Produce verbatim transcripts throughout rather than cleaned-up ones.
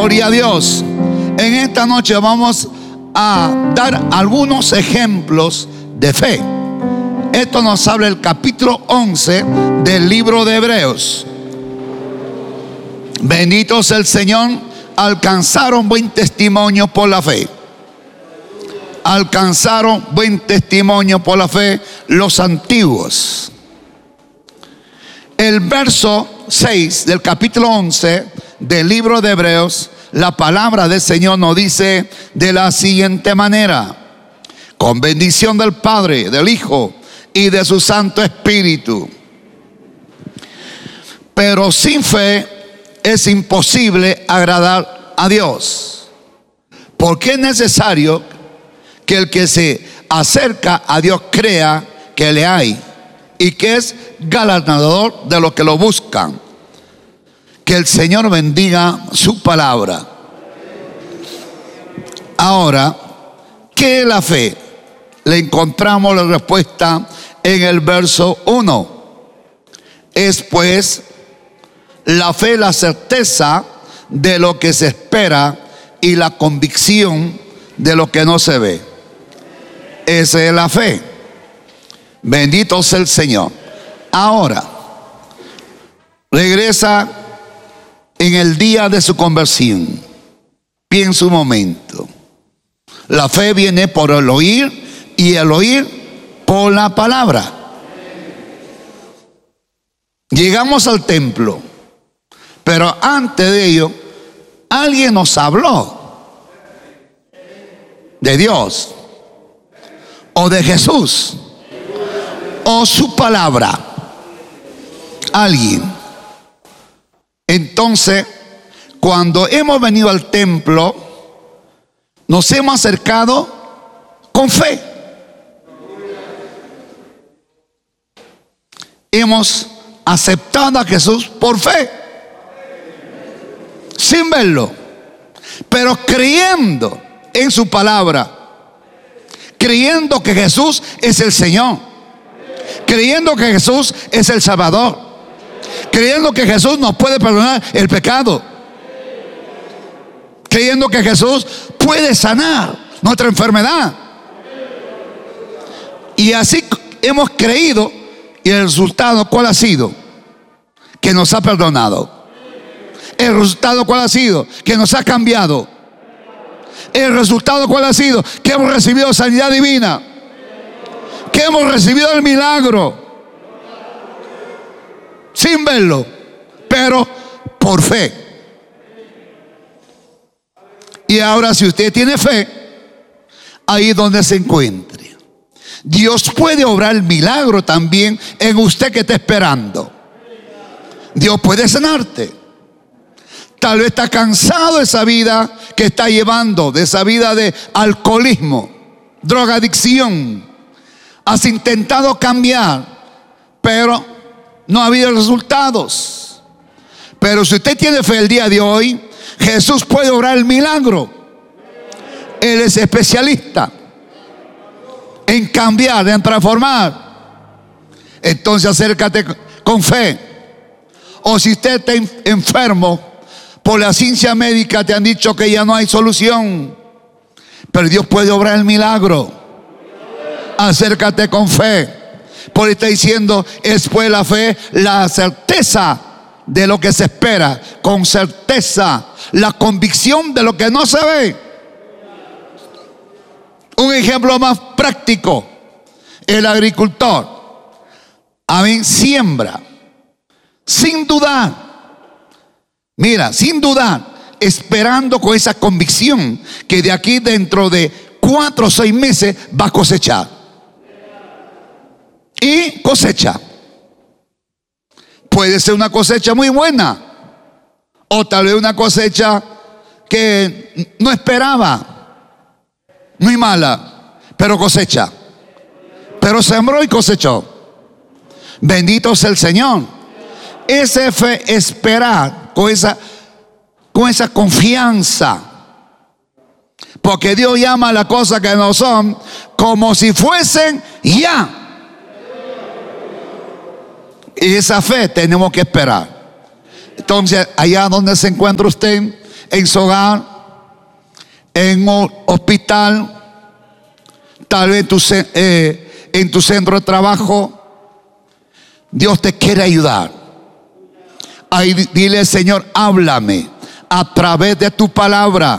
Gloria a Dios. En esta noche vamos a dar algunos ejemplos de fe. Esto nos habla el capítulo once del libro de Hebreos. Bendito sea el Señor. Alcanzaron buen testimonio por la fe. Alcanzaron buen testimonio por la fe los antiguos. El verso seis del capítulo once del libro de Hebreos, la palabra del Señor nos dice de la siguiente manera: con bendición del Padre, del Hijo y de su Santo Espíritu. Pero sin fe es imposible agradar a Dios, porque es necesario que el que se acerca a Dios crea que le hay y que es galardonador de los que lo buscan. Que el Señor bendiga su palabra. Ahora, ¿qué es la fe? Le encontramos la respuesta en el verso uno. Es pues la fe, la certeza de lo que se espera y la convicción de lo que no se ve. Esa es la fe. Bendito sea el Señor. Ahora, regresa en el día de su conversión. Piensa un momento. La fe viene por el oír y el oír por la palabra. Llegamos al templo, pero antes de ello, alguien nos habló de Dios o de Jesús o su palabra. Alguien. Entonces, cuando hemos venido al templo, nos hemos acercado con fe. Hemos aceptado a Jesús por fe, sin verlo, pero creyendo en su palabra, creyendo que Jesús es el Señor, creyendo que Jesús es el Salvador, creyendo que Jesús nos puede perdonar el pecado, creyendo que Jesús puede sanar nuestra enfermedad. Y así hemos creído, y el resultado ¿cuál ha sido? Que nos ha perdonado. El resultado ¿cuál ha sido? Que nos ha cambiado. El resultado ¿cuál ha sido? Que hemos recibido sanidad divina, que hemos recibido el milagro, sin verlo, pero por fe. Y ahora, si usted tiene fe, ahí donde se encuentre, Dios puede obrar el milagro también en usted que está esperando. Dios puede sanarte. Tal vez está cansado de esa vida que está llevando, de esa vida de alcoholismo, drogadicción. Has intentado cambiar, pero no ha habido resultados. Pero si usted tiene fe el día de hoy, Jesús puede obrar el milagro. Él es especialista en cambiar, en transformar. Entonces acércate con fe. O si usted está enfermo, por la ciencia médica te han dicho que ya no hay solución, pero Dios puede obrar el milagro. Acércate con fe. Por está diciendo, es pues la fe, la certeza de lo que se espera, con certeza, la convicción de lo que no se ve. Un ejemplo más práctico: el agricultor, amén, siembra sin dudar, mira, sin dudar, esperando con esa convicción que de aquí dentro de cuatro o seis meses va a cosechar. Y cosecha. Puede ser una cosecha muy buena, o tal vez una cosecha que no esperaba, muy mala, pero cosecha. Pero sembró y cosechó. Bendito sea el Señor. Esa fe, esperar con esa, con esa confianza, porque Dios llama a las cosas que no son como si fuesen ya. Y esa fe tenemos que esperar. Entonces, allá donde se encuentra usted, en su hogar, en un hospital, tal vez en tu, eh, en tu centro de trabajo. Dios te quiere ayudar. Ahí dile: Señor, háblame a través de tu palabra.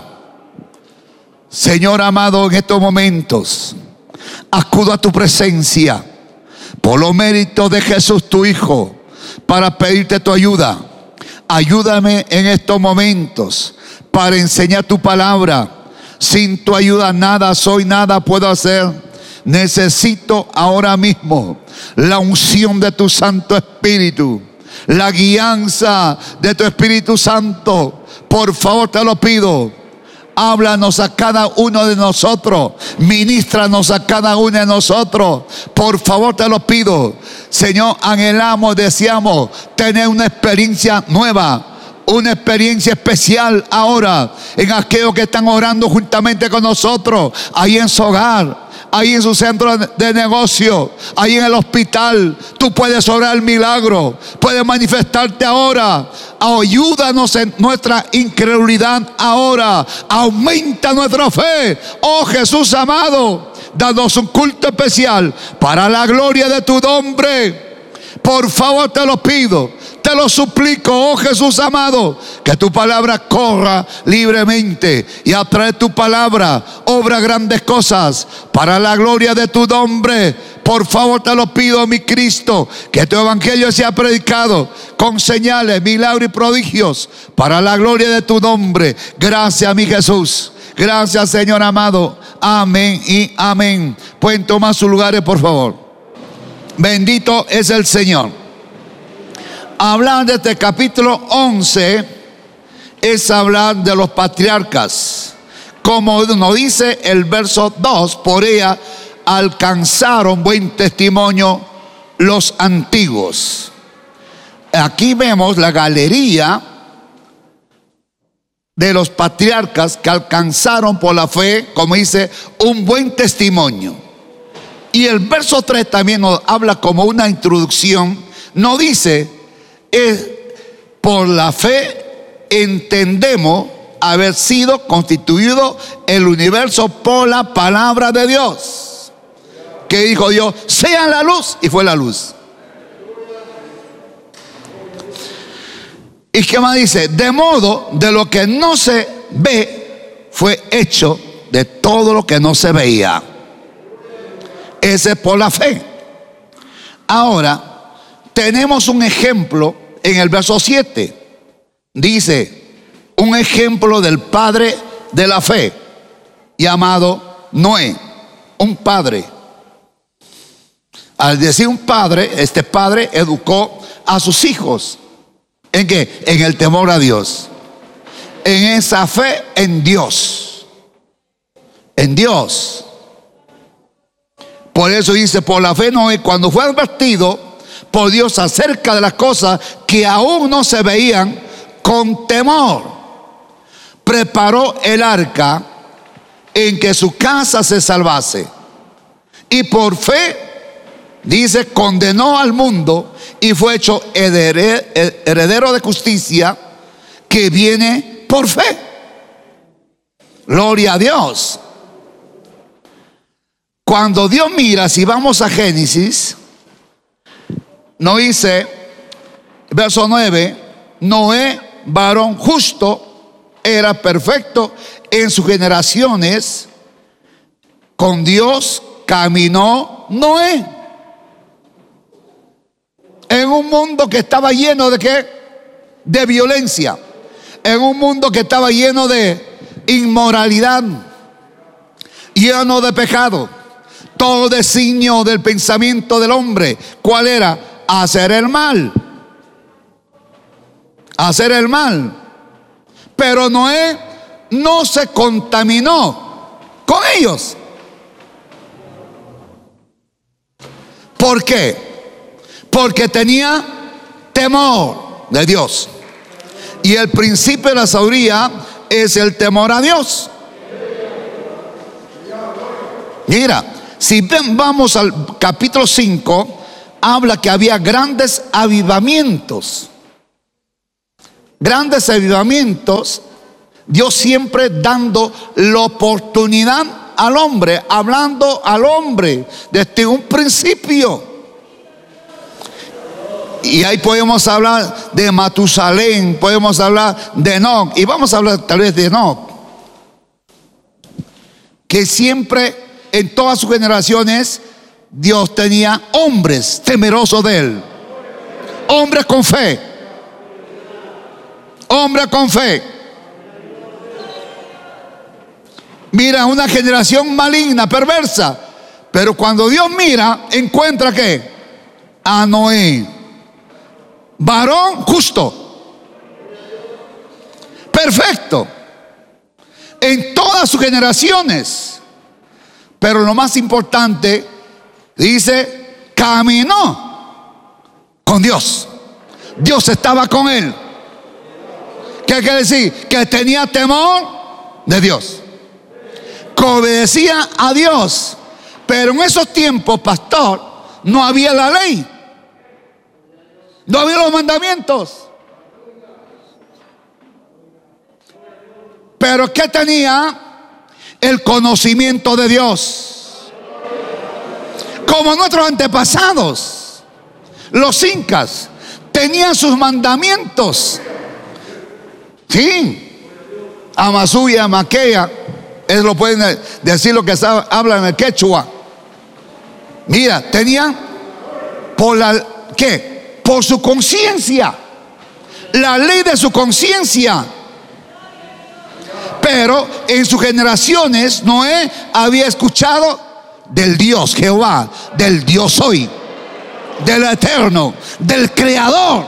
Señor amado, en estos momentos acudo a tu presencia por los méritos de Jesús tu Hijo, para pedirte tu ayuda. Ayúdame en estos momentos para enseñar tu palabra. Sin tu ayuda nada soy, nada puedo hacer. Necesito ahora mismo la unción de tu Santo Espíritu, la guianza de tu Espíritu Santo. Por favor, te lo pido. Háblanos a cada uno de nosotros. Ministranos a cada uno de nosotros. Por favor, te lo pido. Señor, anhelamos, deseamos tener una experiencia nueva, una experiencia especial ahora en aquellos que están orando juntamente con nosotros, ahí en su hogar, ahí en su centro de negocio, ahí en el hospital. Tú puedes orar el milagro, puedes manifestarte ahora. Ayúdanos en nuestra incredulidad ahora. Aumenta nuestra fe, oh Jesús amado. Danos un culto especial para la gloria de tu nombre. Por favor, te lo pido, te lo suplico, oh Jesús amado, que tu palabra corra libremente y a través de tu palabra obra grandes cosas para la gloria de tu nombre. Por favor, te lo pido, mi Cristo, que tu evangelio sea predicado con señales, milagros y prodigios para la gloria de tu nombre. Gracias, mi Jesús. Gracias, Señor amado. Amén y amén. Pueden tomar sus lugares, por favor. Bendito es el Señor. Hablar de este capítulo once es hablar de los patriarcas. Como nos dice el verso dos, por ella alcanzaron buen testimonio los antiguos. Aquí vemos la galería de los patriarcas que alcanzaron por la fe, como dice, un buen testimonio. Y el verso tres también nos habla como una introducción. No dice, es por la fe entendemos haber sido constituido el universo por la palabra de Dios. Que dijo Dios, sea la luz, y fue la luz. ¿Y qué más dice? De modo, de lo que no se ve, fue hecho de todo lo que no se veía. Ese es por la fe. Ahora, tenemos un ejemplo en el verso siete. Dice, un ejemplo del padre de la fe, llamado Noé. Un padre. Al decir un padre, este padre educó a sus hijos. ¿En qué? En el temor a Dios. En esa fe en Dios. En Dios. Por eso dice, por la fe Noé, cuando fue advertido por Dios acerca de las cosas que aún no se veían, con temor preparó el arca en que su casa se salvase. Y por fe, dice, condenó al mundo y fue hecho heredero de justicia que viene por fe. Gloria a Dios. Cuando Dios mira, si vamos a Génesis, nos dice, verso nueve, Noé, varón justo, era perfecto en sus generaciones, con Dios caminó Noé. En un mundo que estaba lleno de ¿qué? De violencia. En un mundo que estaba lleno de inmoralidad, lleno de pecado. Todo designio del pensamiento del hombre, ¿cuál era? Hacer el mal. Hacer el mal. Pero Noé no se contaminó con ellos. ¿Por qué? Porque tenía temor de Dios. Y el principio de la sabiduría es el temor a Dios. Mira, si vamos al capítulo cinco, habla que había grandes avivamientos. Grandes avivamientos Dios siempre dando la oportunidad al hombre, hablando al hombre desde un principio. Y ahí podemos hablar de Matusalén, podemos hablar de Enoc, y vamos a hablar tal vez de Enoc, que siempre en todas sus generaciones Dios tenía hombres temerosos de él, hombres con fe, hombres con fe. Mira, una generación maligna, perversa, pero cuando Dios mira, encuentra que a Noé, varón justo, perfecto, en todas sus generaciones. Pero lo más importante, dice, caminó con Dios. Dios estaba con él. ¿Qué quiere decir? Que tenía temor de Dios, que obedecía a Dios. Pero en esos tiempos, pastor, no había la ley, no había los mandamientos. Pero ¿qué tenía? El conocimiento de Dios. Como nuestros antepasados, los incas, tenían sus mandamientos. Sí, Amasuya, Maquea, ellos lo pueden decir, lo que hablan en el quechua. Mira, tenían por la, ¿qué? Por su conciencia, la ley de su conciencia. Pero en sus generaciones Noé había escuchado del Dios Jehová, del Dios Soy, del Eterno, del Creador.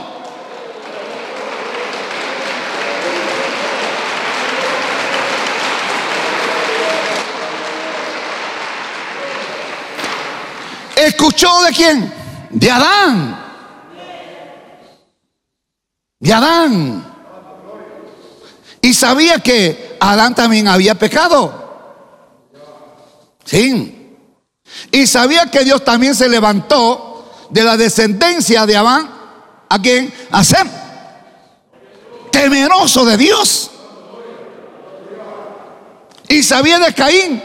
¿Escuchó de quién? De Adán. De Adán. Y sabía que Adán también había pecado. Sí. Y sabía que Dios también se levantó de la descendencia de Adán. ¿A quién? A Sem. Temeroso de Dios. Y sabía de Caín,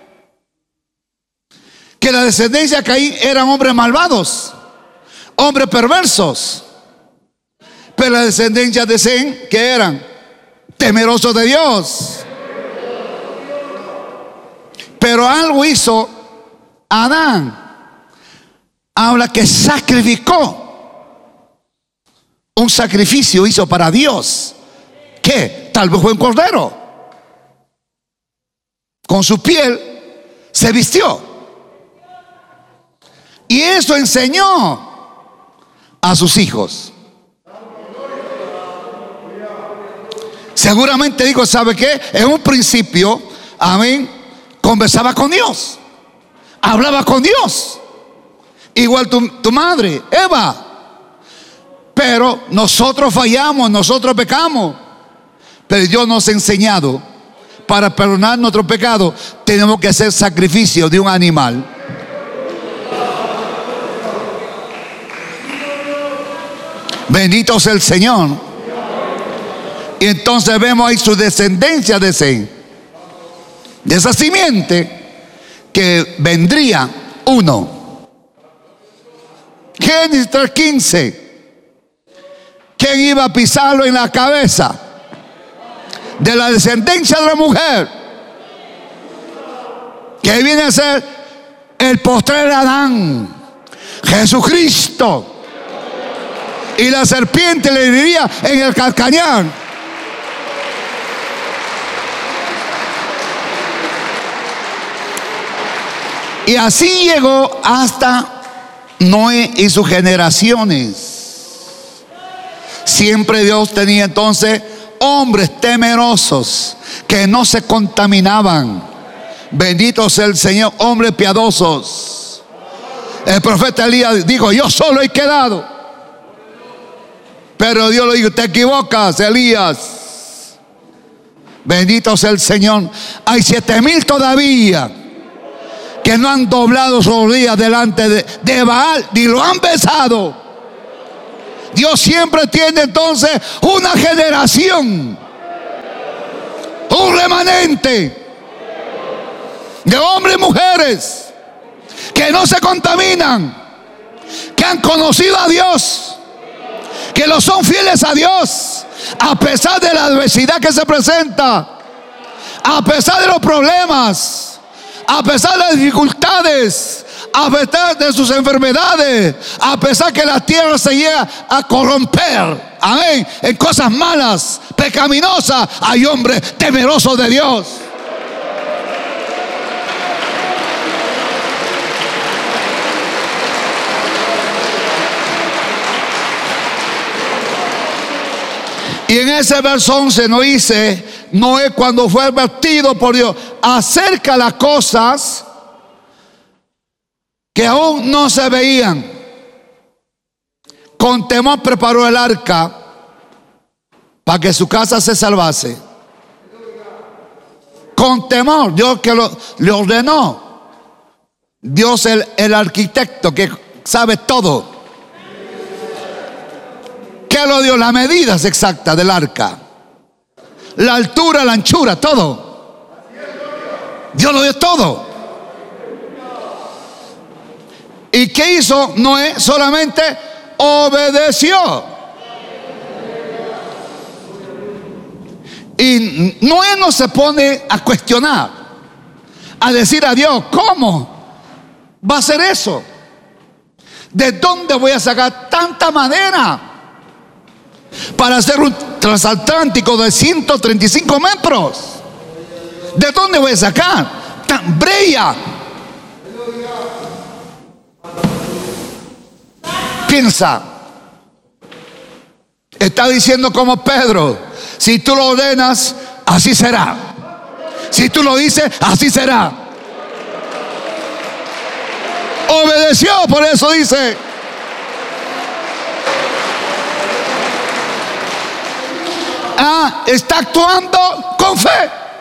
que la descendencia de Caín eran hombres malvados, hombres perversos. Pero la descendencia de Sem, ¿qué eran? Temerosos de Dios. Pero algo hizo Adán. Habla que sacrificó. Un sacrificio hizo para Dios. ¿Qué? Tal vez fue un cordero. Con su piel se vistió. Y eso enseñó a sus hijos. Seguramente digo, ¿sabe qué? En un principio, amén, conversaba con Dios, hablaba con Dios, igual tu, tu madre, Eva. Pero nosotros fallamos, nosotros pecamos. Pero Dios nos ha enseñado, para perdonar nuestro pecado, tenemos que hacer sacrificio de un animal. Bendito sea el Señor. Y entonces vemos ahí su descendencia de Sem, de esa simiente que vendría uno. Génesis tres quince. ¿Quién iba a pisarlo en la cabeza? De la descendencia de la mujer, que viene a ser el postrer Adán, Jesucristo. Y la serpiente le diría en el calcañar. Y así llegó hasta Noé y sus generaciones. Siempre Dios tenía entonces hombres temerosos que no se contaminaban. Bendito sea el Señor, hombres piadosos. El profeta Elías dijo: yo solo he quedado. Pero Dios le dijo: te equivocas, Elías. Bendito sea el Señor. Hay siete mil todavía que no han doblado sus rodillas delante de, de Baal, ni lo han besado. Dios siempre tiene entonces una generación remanente de hombres y mujeres que no se contaminan, que han conocido a Dios, que lo son fieles a Dios, a pesar de la adversidad que se presenta, a pesar de los problemas, a pesar de las dificultades, a pesar de sus enfermedades, a pesar que la tierra se llega a corromper, amén, en cosas malas, pecaminosas, hay hombres temerosos de Dios. Y en ese verso once nos dice, Noé cuando fue advertido por Dios acerca de las cosas que aún no se veían, con temor preparó el arca para que su casa se salvase. Con temor, Dios que lo, le ordenó. Dios el, el arquitecto que sabe todo. ¿Qué lo dio? Las medidas exactas del arca, la altura, la anchura, todo. Dios lo dio todo. ¿Y qué hizo Noé? Solamente obedeció. Y Noé no se pone a cuestionar, a decir a Dios, ¿cómo va a ser eso? ¿De dónde voy a sacar tanta madera para hacer un transatlántico de ciento treinta y cinco metros? ¿De dónde voy a sacar tan brea? Piensa, está diciendo como Pedro, si tú lo ordenas, así será. Si tú lo dices, así será. Obedeció, por eso dice. Ah, está actuando con fe.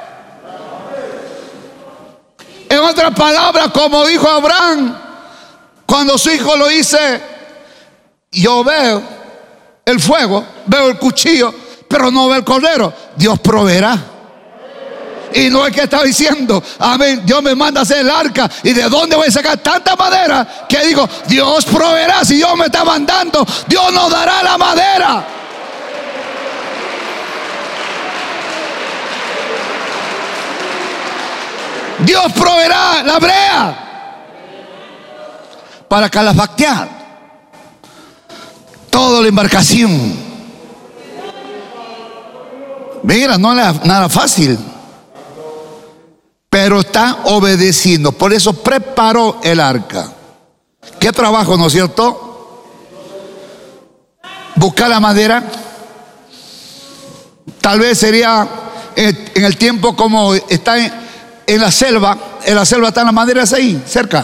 En otras palabras, como dijo Abraham, cuando su hijo lo dice, yo veo el fuego, veo el cuchillo, pero no veo el cordero. Dios proveerá. Y no es que está diciendo, amén, Dios me manda a hacer el arca, y de dónde voy a sacar tanta madera, que digo, Dios proveerá. Si Dios me está mandando, Dios nos dará la madera. Dios proveerá la brea para calafactear toda la embarcación. Mira, no es nada fácil, pero está obedeciendo. Por eso preparó el arca. Qué trabajo, ¿no es cierto? Buscar la madera. Tal vez sería en el tiempo como está en, en la selva. En la selva están las maderas ahí, cerca.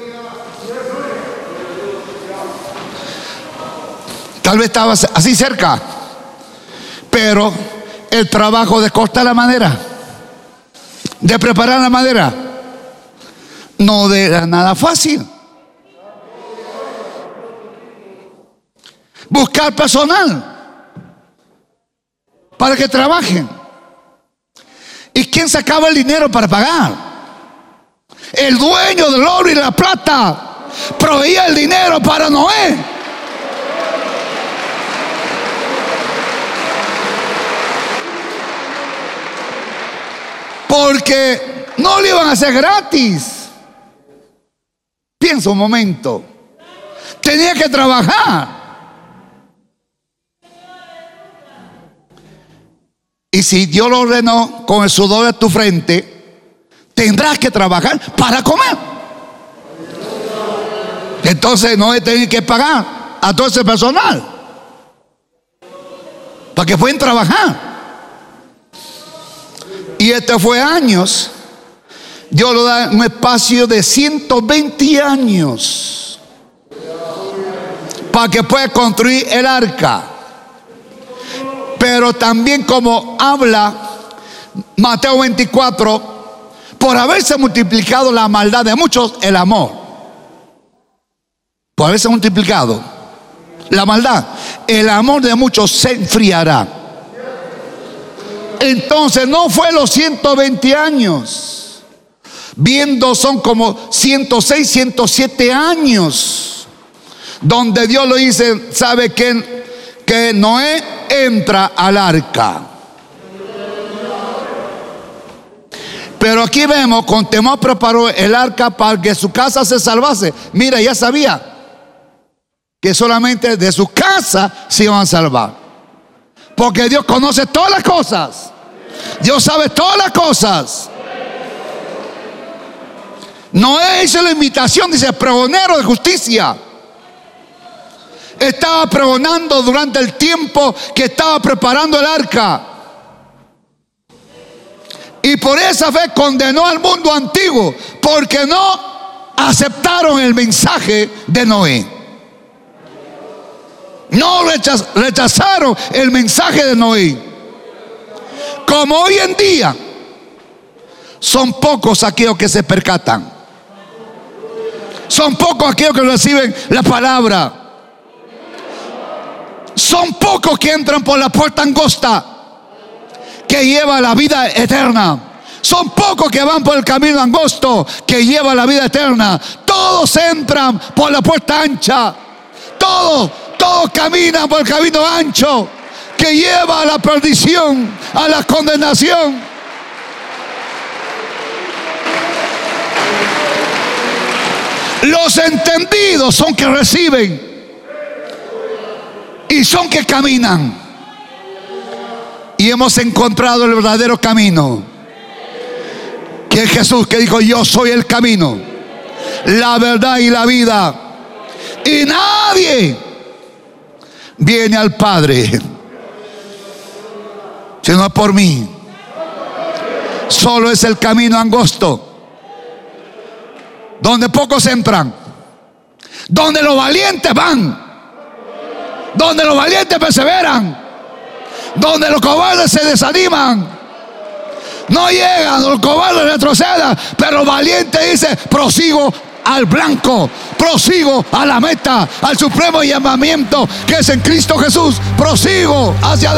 Tal vez estaba así cerca. Pero el trabajo de cortar la madera, de preparar la madera, no era nada fácil. Buscar personal para que trabajen. ¿Y quién sacaba el dinero para pagar? El dueño del oro y la plata proveía el dinero para Noé. Porque no le iban a hacer gratis. Piensa un momento. Tenía que trabajar. Y si Dios lo ordenó con el sudor de tu frente, tendrás que trabajar para comer. Entonces no tiene que pagar a todo ese personal para que puedan trabajar. Y este fue años. Dios lo da un espacio de ciento veinte años para que pueda construir el arca. Pero también, como habla Mateo veinticuatro, por haberse multiplicado la maldad de muchos, el amor. Por haberse multiplicado la maldad, el amor de muchos se enfriará. Entonces no fue los ciento veinte años. Viendo son como ciento seis, ciento siete años. Donde Dios lo dice, ¿sabe qué? Que Noé entra al arca. Pero aquí vemos, con temor preparó el arca para que su casa se salvase. Mira, ya sabía que solamente de su casa se iban a salvar. Porque Dios conoce todas las cosas. Dios sabe todas las cosas. Noé hizo la invitación, dice, pregonero de justicia. Estaba pregonando durante el tiempo que estaba preparando el arca. Y por esa fe condenó al mundo antiguo, porque no aceptaron el mensaje de Noé. No rechaz, rechazaron el mensaje de Noé. Como hoy en día son pocos aquellos que se percatan. Son pocos aquellos que reciben la palabra. Son pocos que entran por la puerta angosta que lleva a la vida eterna. Son pocos que van por el camino angosto que lleva a la vida eterna. Todos entran por la puerta ancha. Todos, todos caminan por el camino ancho que lleva a la perdición, a la condenación. Los entendidos son que reciben y son que caminan. Y hemos encontrado el verdadero camino, que es Jesús, que dijo: yo soy el camino, la verdad y la vida, y nadie viene al Padre sino por mí. Solo es el camino angosto, donde pocos entran, donde los valientes van, donde los valientes perseveran, donde los cobardes se desaniman. No llegan, los cobardes retrocedan, pero el valiente dice: prosigo al blanco, prosigo a la meta, al supremo llamamiento que es en Cristo Jesús. Prosigo hacia adelante.